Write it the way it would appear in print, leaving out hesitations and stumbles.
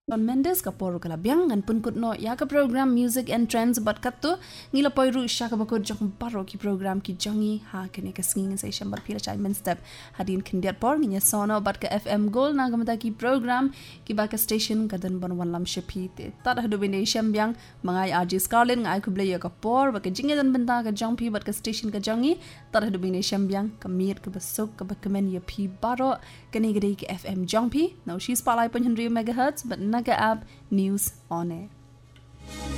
Shawn Mendes ka poro kala biang ngan pun no ya ka program Music and Trends bat katto ngila poiru sya ka bakod jong paro ki program ki jongi ha kene ka singing sa shambar pila chai men step hadin kindiat por nginya sono bat ka FM Gold na gamata ki program ki ba ka station kadan bon wan lam shapi te tada hadu bine shambyang mangai RJ Scarlett ngai ku blaya ka por ba ka jinga dan benta ka jong pi bat ka station ka jongi tada hadu bine shambyang ka mir ka basuk ka ba kemen ya pi baro kene gede ki FM jong pi now she's palai pun 100 megahertz but naga app news on air.